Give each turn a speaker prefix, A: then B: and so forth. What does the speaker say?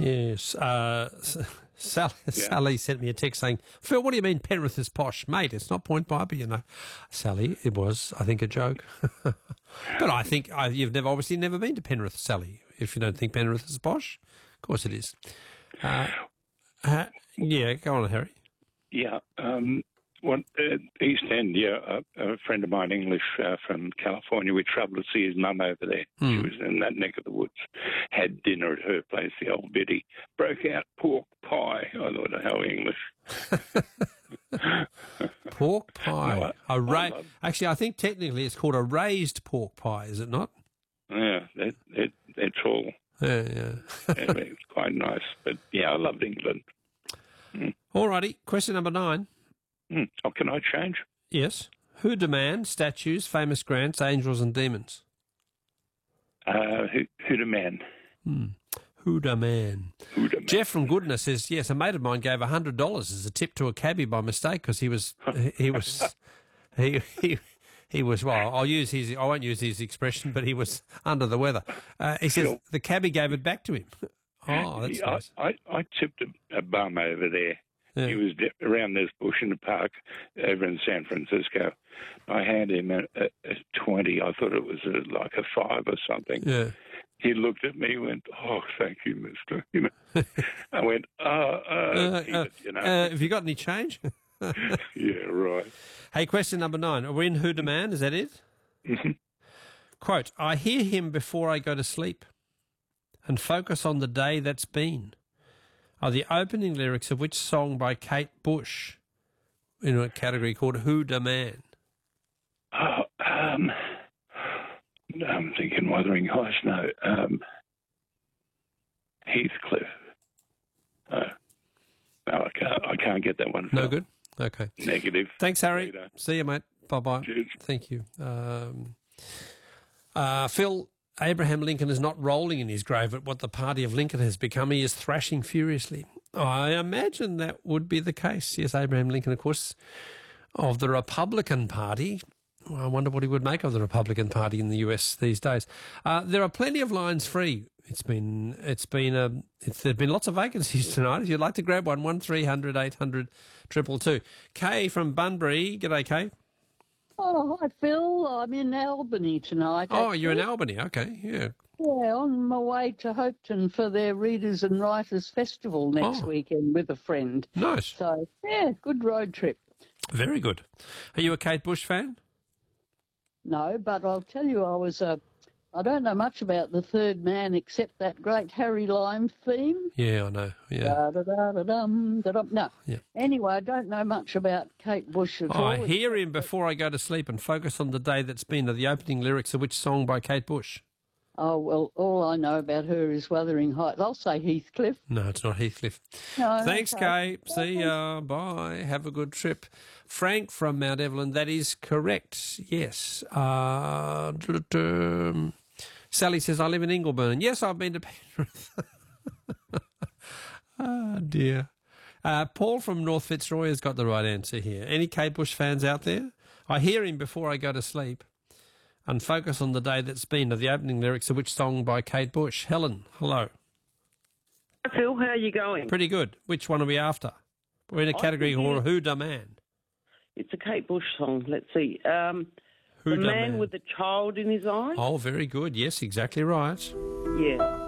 A: Yes. Sally sent me a text saying, Phil, what do you mean Penrith is posh? Mate, it's not Point Piper, you know. Sally, it was, I think, a joke. But I think you've obviously never been to Penrith, Sally, if you don't think Penrith is posh. Of course it is. Yeah, go on, Harry.
B: Yeah. East End, a friend of mine, English from California, we travelled to see his mum over there. She was in that neck of the woods. Had dinner at her place, the old Biddy. Broke out pork pie. I thought, how English.
A: Pork pie. Actually, I think technically it's called a raised pork pie, is it not?
B: Yeah, that's all.
A: Yeah.
B: It's quite nice. But, yeah, I loved England.
A: All righty. Question number 9.
B: Oh, can I change?
A: Yes. Who demand statues, famous grants, angels and demons?
B: Who demand?
A: Who demand? Jeff from Goodness says, yes, a mate of mine gave $100 as a tip to a cabbie by mistake because he was well, I won't use his expression, but he was under the weather. He says the cabbie gave it back to him. Oh, that's nice.
B: I tipped a bum over there. Yeah. He was around this bush in the park over in San Francisco. I handed him a 20. I thought it was like a 5 or something. Yeah. He looked at me and went, oh, thank you, mister. You know. I went,
A: have you got any change?
B: Yeah, right.
A: Hey, question number 9. Are we in Who Demand? Is that it?
B: Mm-hmm.
A: Quote, I hear him before I go to sleep and focus on the day that's been. Are the opening lyrics of which song by Kate Bush in a category called Who Demand?
B: I'm thinking Wuthering Heights. No, Heathcliff. No, I can't get that one.
A: No good? Okay.
B: Negative.
A: Thanks, Harry.
B: Later.
A: See you, mate. Bye-bye.
B: Cheers.
A: Thank you. Phil, Abraham Lincoln is not rolling in his grave at what the party of Lincoln has become. He is thrashing furiously. I imagine that would be the case. Yes, Abraham Lincoln, of course, of the Republican Party. I wonder what he would make of the Republican Party in the US these days. There are plenty of lines free. There's been lots of vacancies tonight. If you'd like to grab one, 1300 800 222. Kay from Bunbury. G'day, Kay.
C: Oh, hi, Phil. I'm in Albany tonight.
A: Oh, you're in Albany. Okay, yeah.
C: Yeah, on my way to Hopeton for their Readers and Writers Festival next weekend with a friend.
A: Nice.
C: So, yeah, good road trip.
A: Very good. Are you a Kate Bush fan?
C: No, but I'll tell you, I don't know much about The Third Man except that great Harry Lime theme.
A: Yeah, I know. Yeah.
C: Da-da-da-da-dum, da-dum. No.
A: Yeah.
C: Anyway, I don't know much about Kate Bush at all.
A: I hear him before I go to sleep and focus on the day that's been. Are the opening lyrics of which song by Kate Bush?
C: Oh, well, all I know about her is Wuthering Heights. I'll say Heathcliff.
A: No, it's not Heathcliff.
C: No,
A: thanks, Kay. See ya. Bye. Have a good trip. Frank from Mount Evelyn, that is correct. Yes. Sally says, I live in Ingleburn. Yes, I've been to Penrith. Oh, dear. Paul from North Fitzroy has got the right answer here. Any Kate Bush fans out there? I hear him before I go to sleep and focus on the day that's been. Are the opening lyrics of which song by Kate Bush? Helen, hello.
D: Hi, Phil. How are you going?
A: Pretty good. Which one are we after? We're in a category called Who Demand.
D: It's a Kate Bush song. Let's see. The Man with the Child in His Eyes.
A: Oh, very good. Yes, exactly right.
D: Yeah.